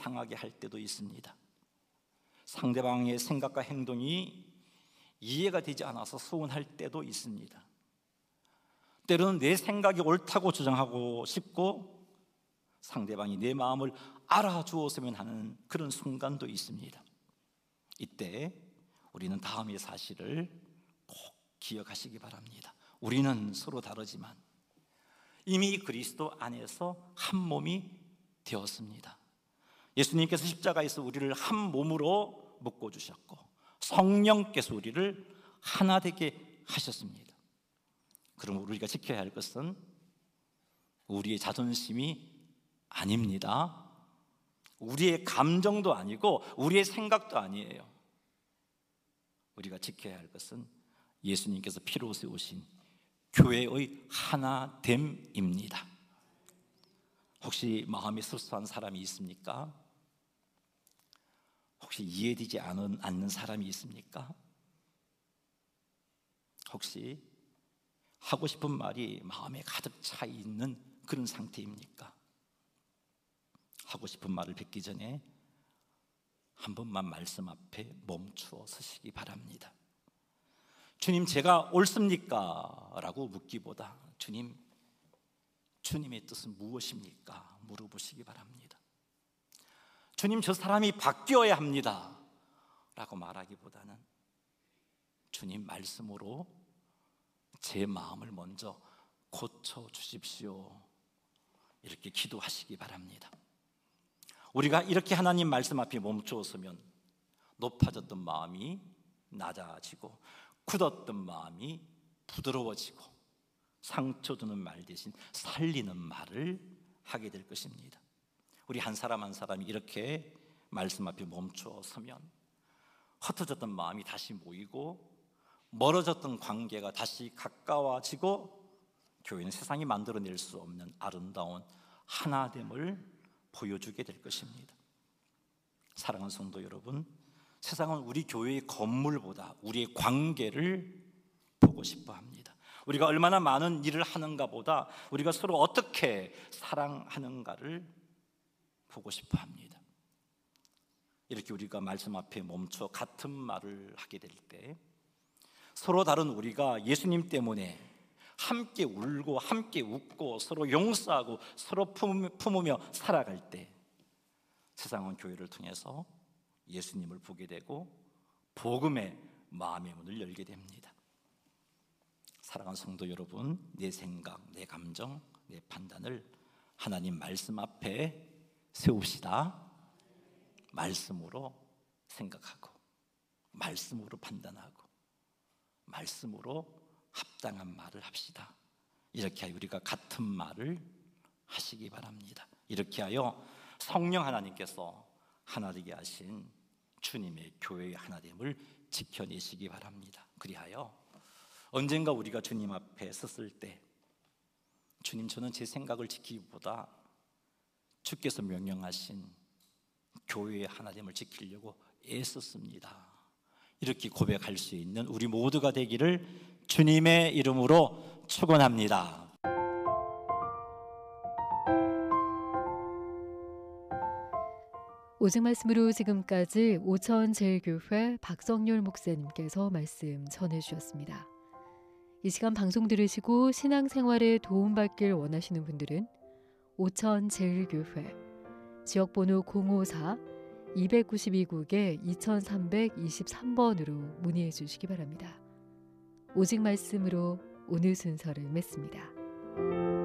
상하게 할 때도 있습니다. 상대방의 생각과 행동이 이해가 되지 않아서 서운할 때도 있습니다. 때로는 내 생각이 옳다고 주장하고 싶고 상대방이 내 마음을 알아주었으면 하는 그런 순간도 있습니다. 이때 우리는 다음의 사실을 꼭 기억하시기 바랍니다. 우리는 서로 다르지만 이미 그리스도 안에서 한 몸이 되었습니다. 예수님께서 십자가에서 우리를 한 몸으로 묶어주셨고 성령께서 우리를 하나 되게 하셨습니다. 그럼 우리가 지켜야 할 것은 우리의 자존심이 아닙니다. 우리의 감정도 아니고 우리의 생각도 아니에요. 우리가 지켜야 할 것은 예수님께서 피로 세우신 교회의 하나됨입니다. 혹시 마음이 섭섭한 사람이 있습니까? 혹시 이해되지 않는 사람이 있습니까? 혹시 하고 싶은 말이 마음에 가득 차 있는 그런 상태입니까? 하고 싶은 말을 뱉기 전에 한 번만 말씀 앞에 멈추어 서시기 바랍니다. 주님, 제가 옳습니까? 라고 묻기보다 주님, 주님의 뜻은 무엇입니까? 물어보시기 바랍니다. 주님, 저 사람이 바뀌어야 합니다 라고 말하기보다는 주님 말씀으로 제 마음을 먼저 고쳐주십시오 이렇게 기도하시기 바랍니다. 우리가 이렇게 하나님 말씀 앞에 멈추었으면 높아졌던 마음이 낮아지고 굳었던 마음이 부드러워지고 상처 주는 말 대신 살리는 말을 하게 될 것입니다. 우리 한 사람 한 사람이 이렇게 말씀 앞에 멈추어 서면 흩어졌던 마음이 다시 모이고 멀어졌던 관계가 다시 가까워지고 교회는 세상이 만들어낼 수 없는 아름다운 하나됨을 보여주게 될 것입니다. 사랑하는 성도 여러분, 세상은 우리 교회의 건물보다 우리의 관계를 보고 싶어 합니다. 우리가 얼마나 많은 일을 하는가 보다 우리가 서로 어떻게 사랑하는가를 보고 싶어 합니다. 이렇게 우리가 말씀 앞에 멈춰 같은 말을 하게 될 때 서로 다른 우리가 예수님 때문에 함께 울고 함께 웃고 서로 용서하고 서로 품으며 살아갈 때 세상은 교회를 통해서 예수님을 보게 되고 복음의 마음의 문을 열게 됩니다. 사랑하는 성도 여러분, 내 생각, 내 감정, 내 판단을 하나님 말씀 앞에 세웁시다. 말씀으로 생각하고 말씀으로 판단하고 말씀으로 합당한 말을 합시다. 이렇게 하여 우리가 같은 말을 하시기 바랍니다. 이렇게 하여 성령 하나님께서 하나 되게 하신 주님의 교회의 하나됨을 지켜내시기 바랍니다. 그리하여 언젠가 우리가 주님 앞에 섰을 때 주님, 저는 제 생각을 지키기보다 주께서 명령하신 교회의 하나됨을 지키려고 애썼습니다. 이렇게 고백할 수 있는 우리 모두가 되기를 주님의 이름으로 축원합니다. 오직 말씀으로 지금까지 오천제일교회 박성률 목사님께서 말씀 전해주셨습니다. 이 시간 방송 들으시고 신앙생활에 도움받길 원하시는 분들은 오천제일교회 지역번호 054-292국에 2323번으로 문의해 주시기 바랍니다. 오직 말씀으로 오늘 순서를 맺습니다.